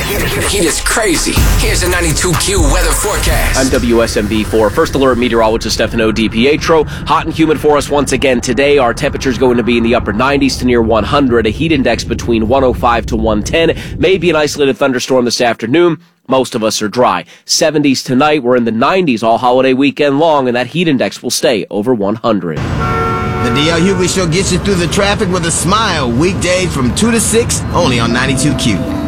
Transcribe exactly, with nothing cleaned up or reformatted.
Heat is crazy. Here's a ninety-two Q weather forecast. I'm W S M V four First Alert meteorologist Stefano DiPietro. Hot and humid for us once again today. Our temperature's going to be in the upper nineties to near one hundred. A heat index between one oh five to one ten. Maybe an isolated thunderstorm this afternoon. Most of us are dry. seventies tonight. We're in the nineties all holiday weekend long, and that heat index will stay over one hundred. The D L Hughley Show gets you through the traffic with a smile. Weekdays from two to six, only on ninety-two Q.